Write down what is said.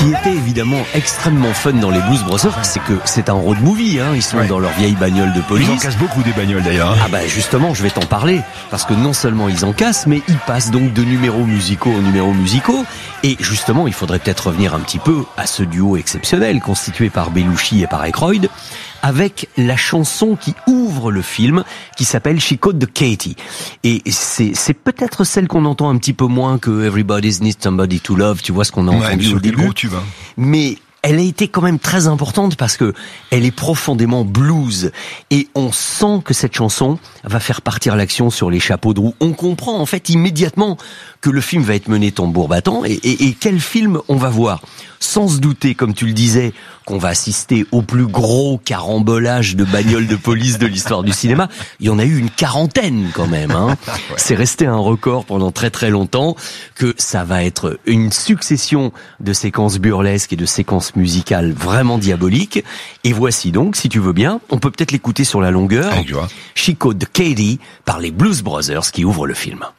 qui était évidemment extrêmement fun dans les Blues Brothers, c'est que c'est un road movie, hein. Ils sont dans leur vieille bagnole de police. Ils en cassent beaucoup des bagnoles d'ailleurs. Ah bah justement, je vais t'en parler, parce que non seulement ils en cassent, mais ils passent donc de numéros musicaux en numéros musicaux. Et justement, il faudrait peut-être revenir un petit peu à ce duo exceptionnel constitué par Belushi et par Aykroyd, avec la chanson qui ouvre le film, qui s'appelle She Called the Katy. Et c'est peut-être celle qu'on entend un petit peu moins que Everybody Needs Somebody to Love, tu vois ce qu'on a entendu au début. Tube, hein. Mais elle a été quand même très importante parce que elle est profondément blues et on sent que cette chanson va faire partir l'action sur les chapeaux de roue. On comprend en fait immédiatement que le film va être mené tambour battant et quel film on va voir. Sans se douter, comme tu le disais, qu'on va assister au plus gros carambolage de bagnoles de police de l'histoire du cinéma. Il y en a eu une quarantaine quand même, hein. Ouais. C'est resté un record pendant très très longtemps, que ça va être une succession de séquences burlesques et de séquences musicales vraiment diaboliques. Et voici donc, si tu veux bien, on peut peut-être l'écouter sur la longueur, She Called the Katy par les Blues Brothers qui ouvrent le film.